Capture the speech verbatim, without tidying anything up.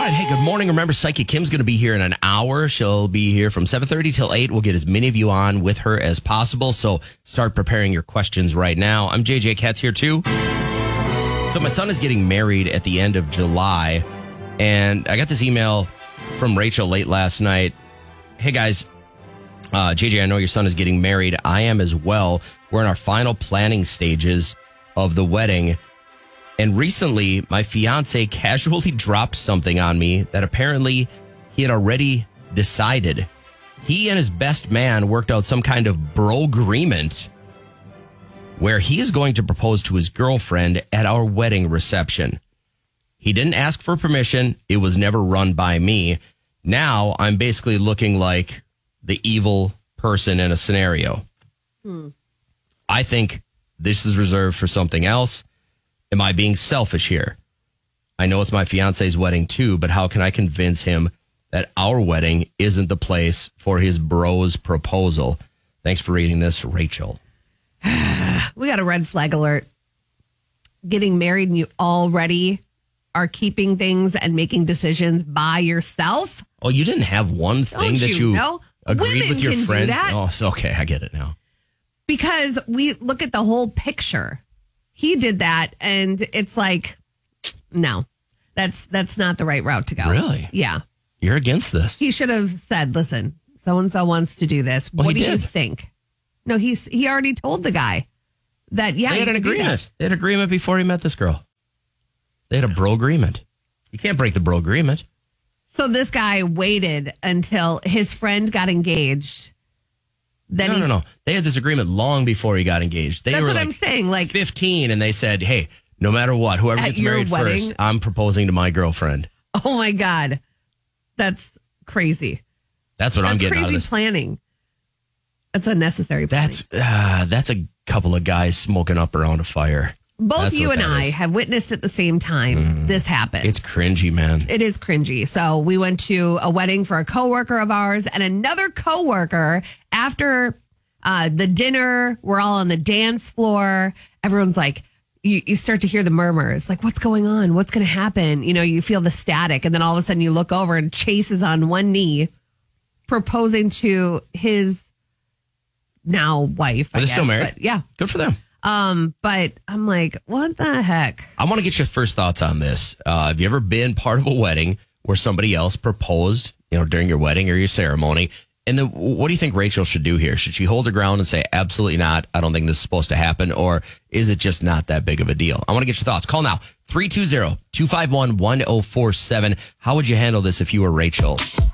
right. Hey, good morning. Remember, Psychic Kim's going to be here in an hour. She'll be here from seven thirty till eight. We'll get as many of you on with her as possible. So start preparing your questions right now. I'm J J. Katz here, too. So my son is getting married at the end of July. And I got this email from Rachel late last night. Hey, guys. Uh, J J, I know your son is getting married. I am as well. We're in our final planning stages of the wedding. And recently, my fiance casually dropped something on me that apparently he had already decided. He and his best man worked out some kind of bro-agreement where he is going to propose to his girlfriend at our wedding reception. He didn't ask for permission. It was never run by me. Now I'm basically looking like the evil person in a scenario. Hmm. I think this is reserved for something else. Am I being selfish here? I know it's my fiance's wedding too, but how can I convince him that our wedding isn't the place for his bro's proposal? Thanks for reading this, Rachel. We got a red flag alert. Getting married and you already are keeping things and making decisions by yourself. Oh, you didn't have one thing Don't that you you know? agreed Women with your can do friends? that. Oh, so, okay, I get it now. Because we look at the whole picture. He did that, and it's like, no, that's that's not the right route to go. Really? Yeah. You're against this. He should have said, listen, so-and-so wants to do this. Well, what he do you did. think? No, he's he already told the guy that, yeah, They had you an can do that. agreement. They had an agreement before he met this girl. They had a bro agreement. You can't break the bro agreement. So this guy waited until his friend got engaged. Then no, he's, no, no. They had this agreement long before he got engaged. They That's were what like I'm saying. Like fifteen, and they said, hey, no matter what, whoever At gets your married wedding? first, I'm proposing to my girlfriend. oh my God, that's crazy. That's what That's I'm getting out of crazy this. planning. That's unnecessary planning. That's uh, that's a couple of guys smoking up around a fire. Both That's you what and that I is. have witnessed at the same time Mm. this happen. It's cringy, man. It is cringy. So we went to a wedding for a coworker of ours and another coworker. After uh, the dinner, we're all on the dance floor. Everyone's like, you, you start to hear the murmurs, like, what's going on? What's going to happen? You know, you feel the static. And then all of a sudden you look over and Chase is on one knee proposing to his now wife. Are I they guess. still married? But, yeah. Good for them. Um, but I'm like, what the heck? I want to get your first thoughts on this. Uh, have you ever been part of a wedding where somebody else proposed, you know, during your wedding or your ceremony? And then what do you think Rachel should do here? Should she hold her ground and say, absolutely not, I don't think this is supposed to happen? Or is it just not that big of a deal? I want to get your thoughts. Call now, three two zero, two five one, one zero four seven. How would you handle this if you were Rachel?